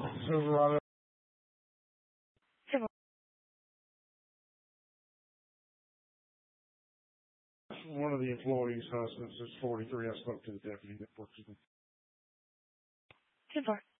Silverado. One of the employees, since it's 43, I spoke to the deputy that works with him. 10-4.